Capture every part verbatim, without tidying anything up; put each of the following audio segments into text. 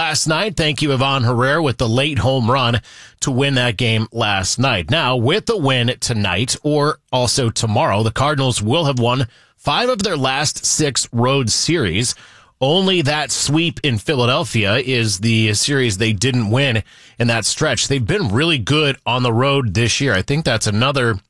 last night. Thank you, Ivan Herrera, with the late home run to win that game last night. Now, with the win tonight or also tomorrow, the Cardinals will have won five of their last six road series. Only that sweep in Philadelphia is the series they didn't win in that stretch. They've been really good on the road this year. I think that's another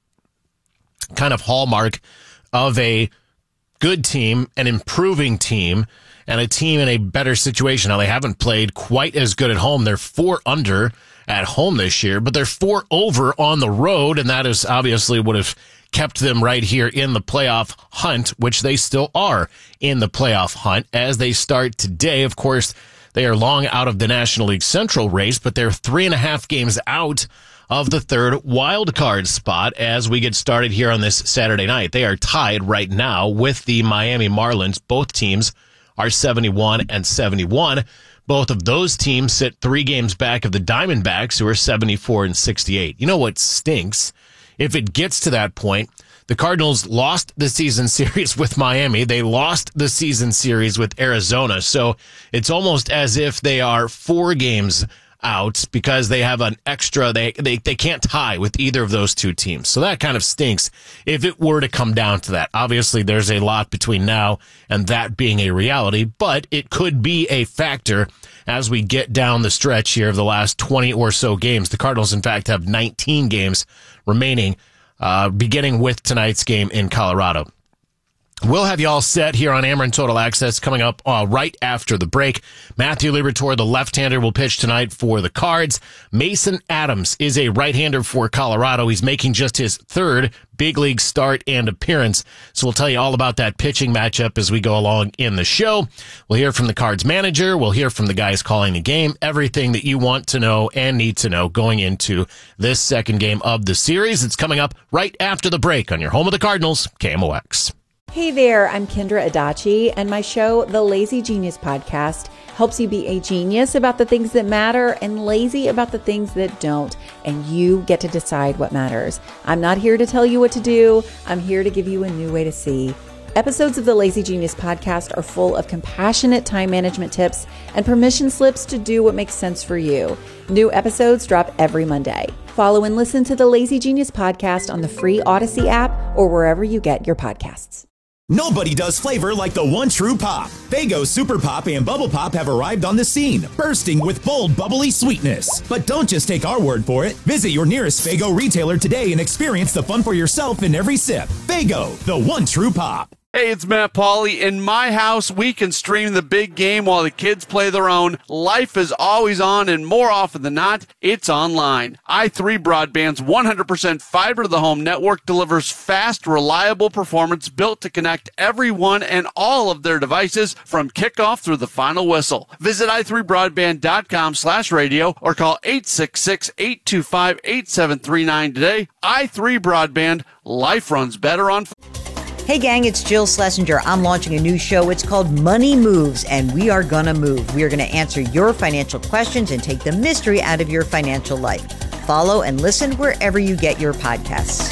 kind of hallmark of a good team, an improving team, and a team in a better situation. Now, they haven't played quite as good at home. They're four under at home this year, but they're four over on the road, and that is obviously would have kept them right here in the playoff hunt, which they still are in the playoff hunt as they start today. Of course, they are long out of the National League Central race, but they're three and a half games out of the third wild card spot as we get started here on this Saturday night. They are tied right now with the Miami Marlins. Both teams are seventy-one and seventy-one. Both of those teams sit three games back of the Diamondbacks, who are seventy-four and sixty-eight. You know what stinks? If it gets to that point, the Cardinals lost the season series with Miami. They lost the season series with Arizona. So it's almost as if they are four games out because they have an extra, they, they, they can't tie with either of those two teams. So that kind of stinks if it were to come down to that. Obviously, there's a lot between now and that being a reality, but it could be a factor as we get down the stretch here of the last twenty or so games. The Cardinals, in fact, have nineteen games remaining, uh, beginning with tonight's game in Colorado. We'll have you all set here on Ameren Total Access coming up uh, right after the break. Matthew Liberatore, the left-hander, will pitch tonight for the Cards. Mason Adams is a right-hander for Colorado. He's making just his third big league start and appearance. So we'll tell you all about that pitching matchup as we go along in the show. We'll hear from the Cards manager. We'll hear from the guys calling the game. Everything that you want to know and need to know going into this second game of the series. It's coming up right after the break on your home of the Cardinals, K M O X. Hey there, I'm Kendra Adachi, and my show, The Lazy Genius Podcast, helps you be a genius about the things that matter and lazy about the things that don't, and you get to decide what matters. I'm not here to tell you what to do. I'm here to give you a new way to see. Episodes of the Lazy Genius Podcast are full of compassionate time management tips and permission slips to do what makes sense for you. New episodes drop every Monday. Follow and listen to the Lazy Genius Podcast on the free Odyssey app or wherever you get your podcasts. Nobody does flavor like the one true pop. Faygo Super Pop and Bubble Pop have arrived on the scene, bursting with bold, bubbly sweetness. But don't just take our word for it. Visit your nearest Faygo retailer today and experience the fun for yourself in every sip. Faygo, the one true pop. Hey, it's Matt Pauley. In my house, we can stream the big game while the kids play their own. Life is always on, and more often than not, it's online. i three Broadband's one hundred percent fiber-to-the-home network delivers fast, reliable performance built to connect everyone and all of their devices from kickoff through the final whistle. Visit i three broadband dot com slash radio or call eight six six, eight two five, eight seven three nine today. i three Broadband. Life runs better on... Hey gang, it's Jill Schlesinger. I'm launching a new show. It's called Money Moves, and we are gonna move. We are gonna answer your financial questions and take the mystery out of your financial life. Follow and listen wherever you get your podcasts.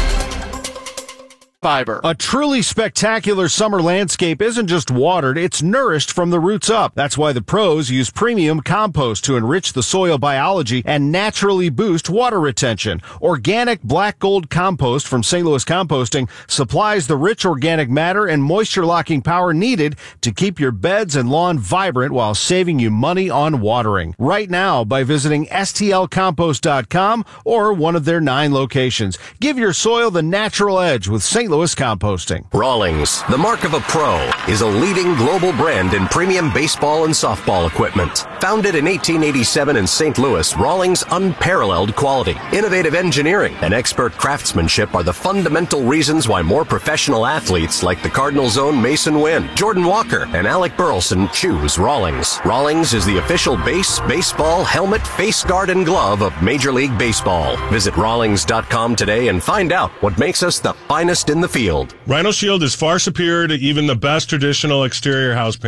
Fiber. A truly spectacular summer landscape isn't just watered, it's nourished from the roots up. That's why the pros use premium compost to enrich the soil biology and naturally boost water retention. Organic black gold compost from Saint Louis Composting supplies the rich organic matter and moisture-locking power needed to keep your beds and lawn vibrant while saving you money on watering. Right now by visiting S T L compost dot com or one of their nine locations. Give your soil the natural edge with Saint Louis Composting. Rawlings, the mark of a pro, is a leading global brand in premium baseball and softball equipment. Founded in eighteen eighty-seven in Saint Louis, Rawlings' unparalleled quality, innovative engineering, and expert craftsmanship are the fundamental reasons why more professional athletes like the Cardinals' own Mason Wynn, Jordan Walker, and Alec Burleson choose Rawlings. Rawlings is the official base, baseball, helmet, face guard, and glove of Major League Baseball. Visit rawlings dot com today and find out what makes us the finest in the field. Rhino Shield is far superior to even the best traditional exterior house paint.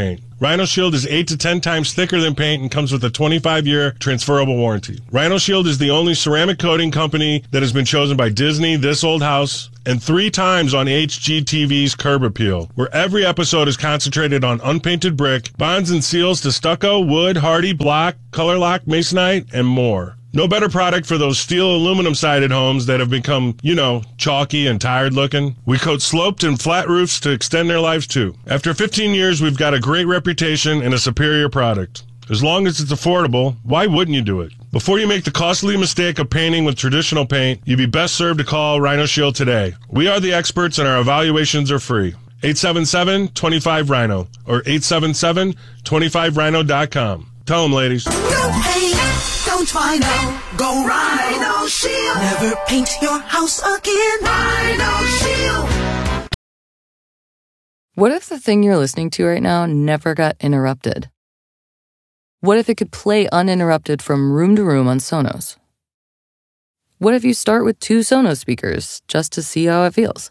Rhino Shield is eight to ten times thicker than paint and comes with a twenty-five year transferable warranty. Rhino Shield is the only ceramic coating company that has been chosen by Disney, This Old House, and three times on H G T V's Curb Appeal, where every episode is concentrated on unpainted brick, bonds and seals to stucco, wood, hardy, block, color lock, masonite, and more. No better product for those steel aluminum-sided homes that have become, you know, chalky and tired-looking. We coat sloped and flat roofs to extend their lives, too. After fifteen years, we've got a great reputation and a superior product. As long as it's affordable, why wouldn't you do it? Before you make the costly mistake of painting with traditional paint, you'd be best served to call Rhino Shield today. We are the experts and our evaluations are free. eight seven seven, two five, RHINO or eight seven seven, two five rhino dot com. Tell them, ladies. No paint, don't Rhino. Go Rhino Shield. Never paint your house again. Rhino Shield. What if the thing you're listening to right now never got interrupted? What if it could play uninterrupted from room to room on Sonos? What if you start with two Sonos speakers just to see how it feels?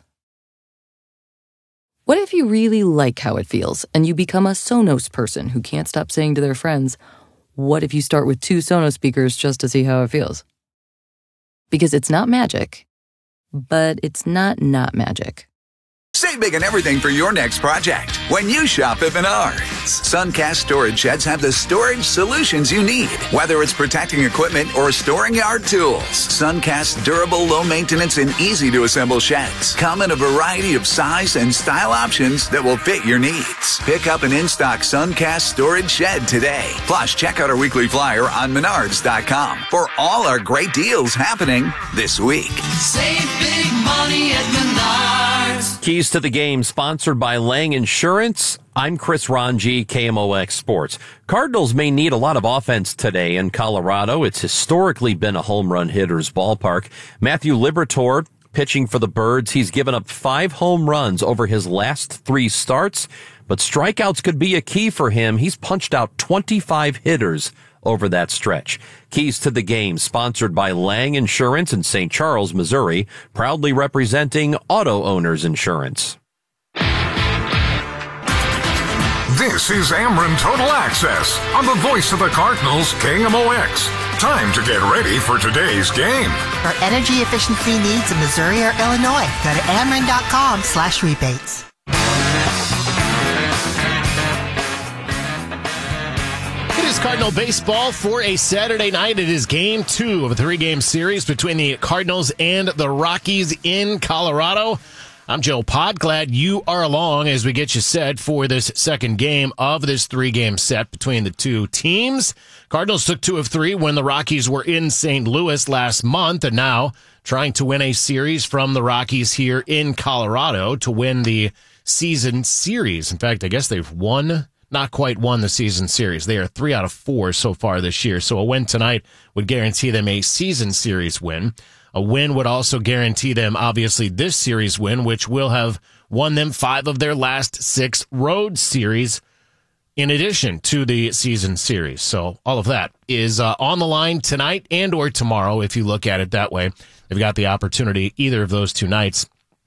What if you really like how it feels and you become a Sonos person who can't stop saying to their friends, what if you start with two Sonos speakers just to see how it feels? Because it's not magic, but it's not not magic. Save big on everything for your next project when you shop at Menards. Suncast storage sheds have the storage solutions you need, whether it's protecting equipment or storing yard tools. Suncast durable, low maintenance, and easy to assemble sheds come in a variety of size and style options that will fit your needs. Pick up an in-stock Suncast storage shed today. Plus, check out our weekly flyer on menards dot com for all our great deals happening this week. Save big money at Menards. Keys to the Game, sponsored by Lang Insurance. I'm Chris Ranji, K M O X Sports. Cardinals may need a lot of offense today in Colorado. It's historically been a home run hitter's ballpark. Matthew Liberatore pitching for the Birds. He's given up five home runs over his last three starts, but strikeouts could be a key for him. He's punched out twenty-five hitters over that stretch. Keys to the Game, sponsored by Lang Insurance in Saint Charles, Missouri, proudly representing auto owners insurance. This is Ameren Total Access on the voice of the Cardinals, K M O X. Time to get ready for today's game. For energy efficiency needs in Missouri or Illinois, go to ameren dot com slash rebates. It is Cardinal baseball for a Saturday night. It is game two of a three-game series between the Cardinals and the Rockies in Colorado. I'm Joe Pod. Glad you are along as we get you set for this second game of this three-game set between the two teams. Cardinals took two of three when the Rockies were in Saint Louis last month, and now trying to win a series from the Rockies here in Colorado to win the season series. In fact, I guess they've won, not quite won the season series. They are three out of four so far this year, so a win tonight would guarantee them a season series win. A win would also guarantee them, obviously, this series win, which will have won them five of their last six road series in addition to the season series. So all of that is uh, on the line tonight and or tomorrow, if you look at it that way. They've got the opportunity either of those two nights.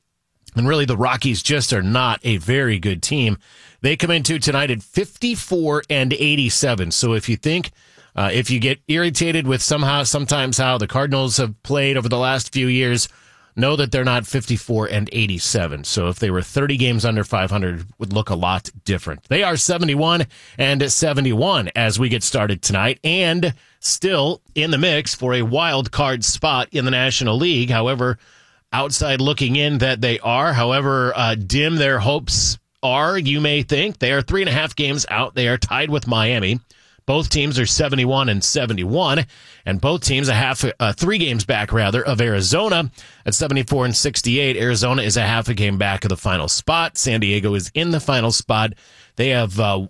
And really, the Rockies just are not a very good team. They come into tonight at fifty-four and eighty-seven. So if you think... Uh, if you get irritated with somehow, sometimes how the Cardinals have played over the last few years, know that they're not fifty-four and eighty-seven. So if they were thirty games under five hundred, it would look a lot different. They are seventy-one and seventy-one as we get started tonight, and still in the mix for a wild card spot in the National League. However, outside looking in that they are, however uh, dim their hopes are, you may think, they are three and a half games out. They are tied with Miami. Both teams are seventy-one and seventy-one, and both teams a half, uh, three games back rather of Arizona at seventy-four and sixty-eight. Arizona is a half a game back of the final spot. San Diego is in the final spot. They have, uh,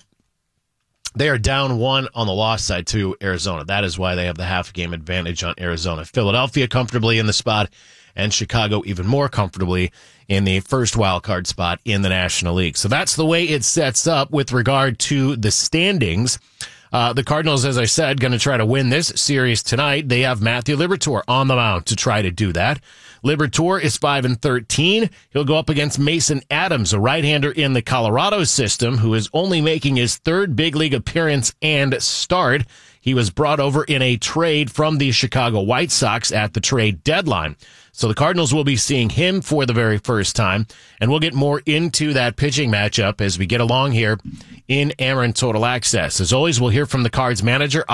they are down one on the loss side to Arizona. That is why they have the half game advantage on Arizona. Philadelphia comfortably in the spot, and Chicago even more comfortably in the first wild card spot in the National League. So that's the way it sets up with regard to the standings. Uh, the Cardinals, as I said, going to try to win this series tonight. They have Matthew Liberatore on the mound to try to do that. Liberatore is five and thirteen. He'll go up against Mason Adams, a right-hander in the Colorado system, who is only making his third big league appearance and start. He was brought over in a trade from the Chicago White Sox at the trade deadline. So the Cardinals will be seeing him for the very first time, and we'll get more into that pitching matchup as we get along here in Ameren Total Access. As always, we'll hear from the Cards manager,